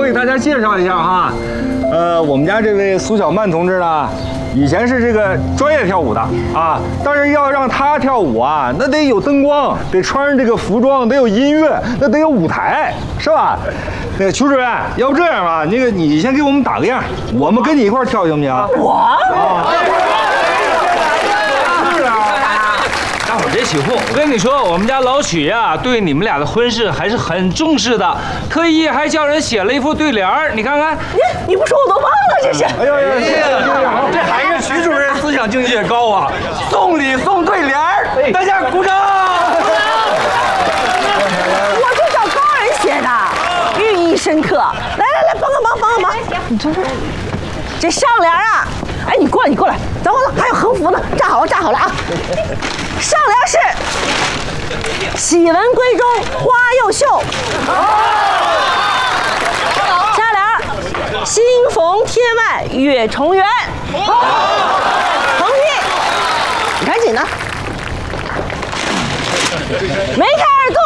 给大家介绍一下哈，我们家这位苏小曼同志呢，以前是这个专业跳舞的啊，但是要让她跳舞啊，那得有灯光，得穿上这个服装，得有音乐，那得有舞台，是吧？那个邱主任，要不这样吧，那个你先给我们打个样，我们跟你一块儿跳行不行？ 我。 大伙别起哄，我跟你说，我们家老许呀，对你们俩的婚事还是很重视的，特意还叫人写了一副对联儿，你看看。 你不说我都忘了，这是。 哎呦， 这还是徐主任思想境界高啊！送礼送对联儿，大家鼓掌。 我这找高人写的，寓意深刻。来，帮个忙！你这这上联啊！哎，你过来，等会儿还有横幅呢，站好了啊！上联是“喜闻闺中花又秀”，下联“新逢天外月重圆”。横批，你赶紧的，梅开二度。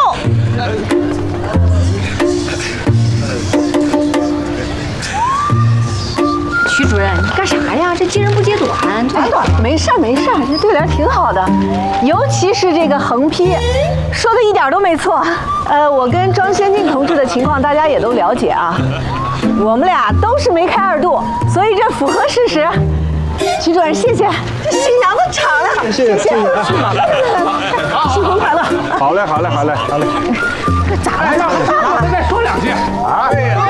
徐主任，你干啥呀？这揭人不揭短。 哎，没事，这对联挺好的，尤其是这个横批，说的一点都没错。我跟庄先进同志的情况大家也都了解啊，我们俩都是梅开二度，所以这符合事实。徐主任，谢谢，这新娘子场了， 谢谢， 新婚快乐。 好嘞。 这咋了？ 再说两句啊！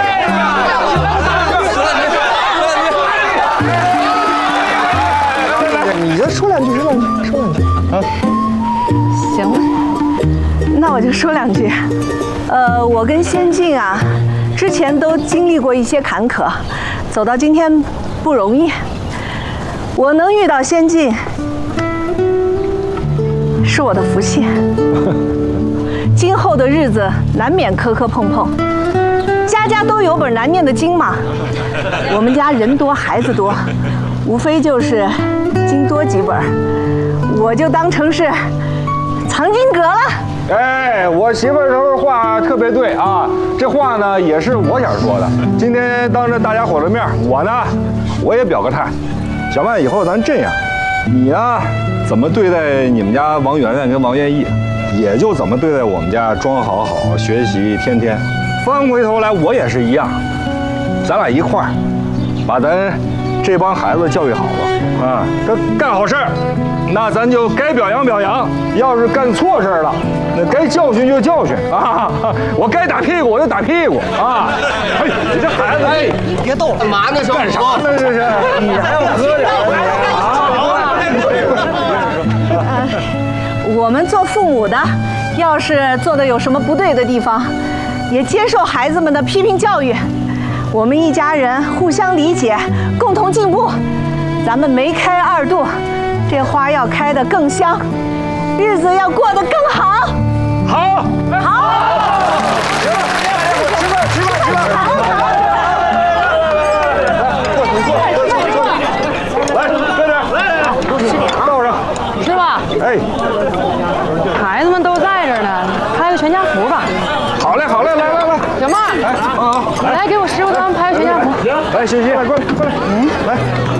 你就说两句啊！ 行吧，那我就说两句。我跟先进啊，之前都经历过一些坎坷，走到今天不容易。我能遇到先进，是我的福气。今后的日子难免磕磕碰碰，家家都有本难念的经嘛。我们家人多孩子多，无非就是经多几本，我就当成是藏经阁了。 哎，我媳妇儿说话特别对啊，这话呢也是我想说的。今天当着大家伙的面，我也表个态。小曼，以后咱这样，你呢怎么对待你们家王媛媛跟王艳艺，也就怎么对待我们家庄好好学习天天。翻回头来，我也是一样，咱俩一块儿把咱这帮孩子教育好了啊，干好事儿，那咱就该表扬表扬；要是干错事儿了，那该教训就教训啊！我该打屁股我就打屁股啊！哎，你这孩子，哎， 你别逗了，干嘛呢？ 干啥呢？这是你还要喝点啊？ 我们做父母的，要是做的有什么不对的地方，也接受孩子们的批评教育。我们一家人互相理解，共同进步。咱们梅开二度，这花要开得更香，日子要过得更好。 好，吃饭。来，快点，倒上。 是吧？ 哎， 孩子们都在这儿呢，拍个全家福吧。 好嘞，来。 小曼，来给我师傅他们拍个全家福。 来，谢，过来，来。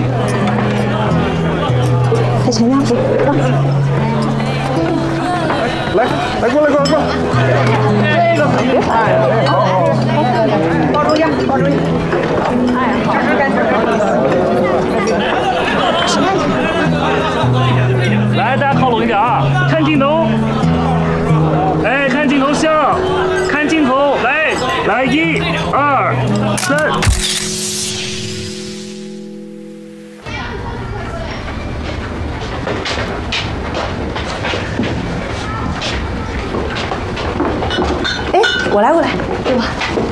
拍全家福， 来，过来。 这个别拍了，抱中间。哎，好， 来，大家靠拢一点啊！看镜头，哎，看镜头笑，看镜头，来，1、2、3。 哎，我来，对吧？